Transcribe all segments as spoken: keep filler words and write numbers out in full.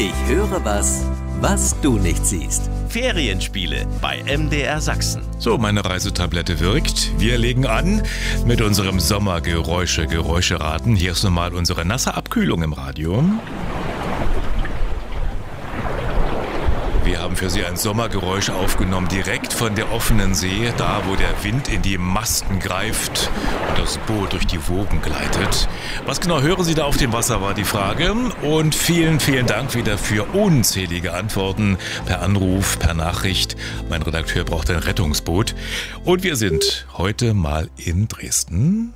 Ich höre was, was du nicht siehst. Ferienspiele bei M D R Sachsen. So, meine Reisetablette wirkt. Wir legen an mit unserem Sommergeräusche, Geräuscheraten. Hier ist nochmal unsere nasse Abkühlung im Radio. Wir haben für Sie ein Sommergeräusch aufgenommen, direkt von der offenen See, da wo der Wind in die Masten greift und das Boot durch die Wogen gleitet. Was genau hören Sie da auf dem Wasser, war die Frage. Und vielen, vielen Dank wieder für unzählige Antworten per Anruf, per Nachricht. Mein Redakteur braucht ein Rettungsboot. Und wir sind heute mal in Dresden.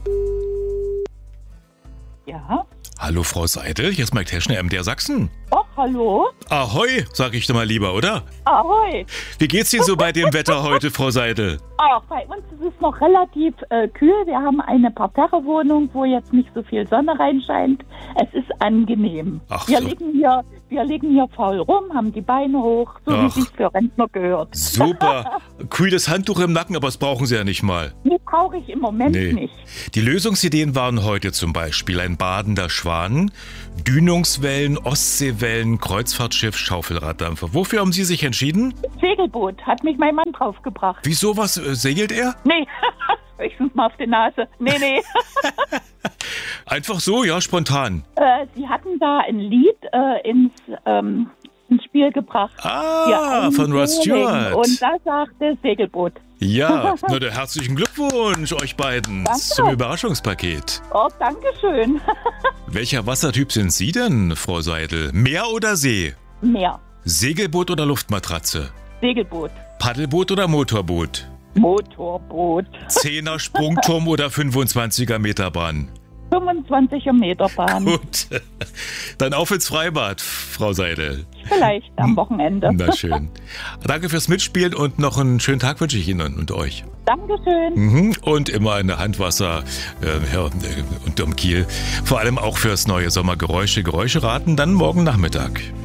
Ja. Hallo Frau Seidel, hier ist Mike Teschner, M D R Sachsen. Ach, hallo. Ahoi, sag ich doch mal lieber, oder? Ahoi. Wie geht's Ihnen so bei dem Wetter heute, Frau Seidel? Ach, bei uns ist es noch relativ äh, kühl. Wir haben eine Parterre-Wohnung, wo jetzt nicht so viel Sonne reinscheint. Es ist angenehm. Ach, wir, so. liegen hier, wir liegen hier faul rum, haben die Beine hoch, so Ach. wie es für Rentner gehört. Super. Kühles Handtuch im Nacken, aber das brauchen Sie ja nicht mal. Die brauche ich im Moment Nee. nicht. Die Lösungsideen waren heute zum Beispiel ein badender Schwan, Dünungswellen, Ostseewellen, Kreuzfahrtschiff, Schaufelraddampfer. Wofür haben Sie sich entschieden? Segelboot hat mich mein Mann draufgebracht. Wieso, was äh, segelt er? Nee, höchstens mal auf die Nase. Nee, nee. Einfach so, ja, spontan. äh, sie hatten da ein Lied äh, ins, ähm, ins Spiel gebracht. Ah, Ja, von Rod Frühling. Stewart. Und da sagte Segelboot. Ja, na, der herzlichen Glückwunsch euch beiden Danke. zum Überraschungspaket. Oh, danke schön. Welcher Wassertyp sind Sie denn, Frau Seidel? Meer oder See? Meer. Segelboot oder Luftmatratze? Segelboot. Paddelboot oder Motorboot? Motorboot. Zehner Sprungturm oder fünfundzwanziger Meter Bahn? fünfundzwanziger Meter Bahn. Gut, dann auf ins Freibad, Frau Seidel. Vielleicht am Wochenende. Na schön. Danke fürs Mitspielen und noch einen schönen Tag wünsche ich Ihnen und euch. Dankeschön. Mhm. Und immer eine Handwasser äh, ja, unterm Kiel. Vor allem auch fürs neue Sommergeräusche, Geräuscheraten, dann morgen Nachmittag.